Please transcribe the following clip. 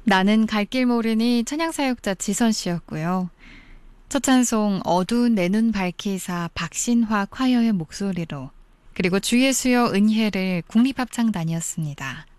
나는 갈 길 모르니 찬양사역자 지선 씨였고요. 첫 찬송 어두운 내 눈 밝히사 박신화 콰이어의 목소리로, 그리고 주의 수여 은혜를 국립합창단이었습니다.